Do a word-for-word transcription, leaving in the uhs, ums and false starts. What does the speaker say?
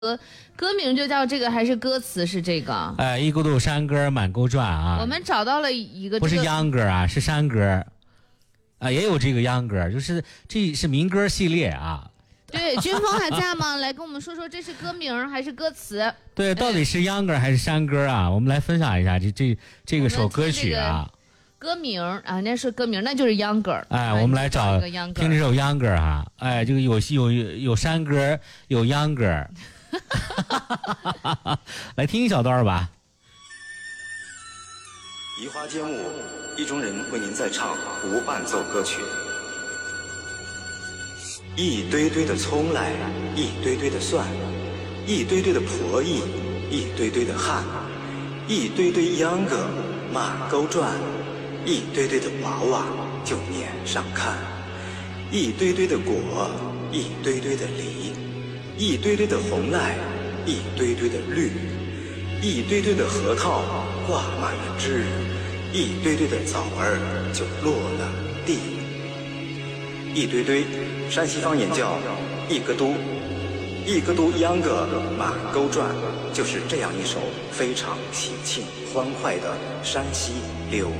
歌歌名就叫这个，还是歌词是这个？ 哎，一孤独山歌满沟转啊。 我们找到了一个、这个， 不是秧歌啊，是山歌，啊，也有这个秧歌，就是这是民歌系列啊。 对，军峰还在吗？来跟我们说说，这是歌名还是歌词？ 对，到底是秧歌还是山歌啊？我们来分享一下这这这个首歌曲啊。 歌名啊，那是歌名，那就是秧歌。 哎，我们来找听这首秧歌哈。哎，这个有有有山歌，有秧歌。来听一小段吧。 移花接木，意中人为您再唱无伴奏歌曲。一堆堆的葱来，一堆堆的蒜，一堆堆的婆姨，一堆堆的汗，一堆堆秧歌满沟转，一堆堆的娃娃就撵上看，一堆堆的果，一堆堆的梨，一堆堆的红赖，一堆堆的绿，一堆堆的核桃挂满了枝，一堆堆的枣儿就落了地。一堆堆，山西方言叫一个都，一个都秧歌满沟转，就是这样一首非常喜庆欢快的山西柳